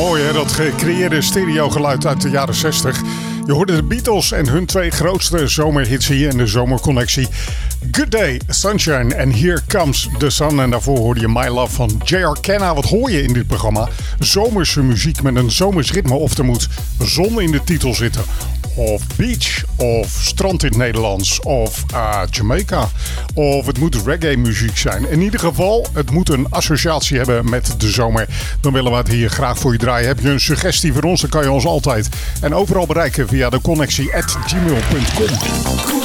Mooi hè, dat gecreëerde stereogeluid uit de jaren 60. Je hoorde de Beatles en hun twee grootste zomerhits hier in de zomerconnectie. Good Day, Sunshine en Here Comes the Sun. En daarvoor hoorde je My Love van J.R. Kenna. Wat hoor je in dit programma? Zomerse muziek met een zomers ritme. Of er moet zon in de titel zitten. Of beach, of strand in het Nederlands, of Jamaica. Of het moet reggae muziek zijn. In ieder geval, het moet een associatie hebben met de zomer. Dan willen we het hier graag voor je draaien. Heb je een suggestie voor ons, dan kan je ons altijd en overal bereiken via de connectie @gmail.com.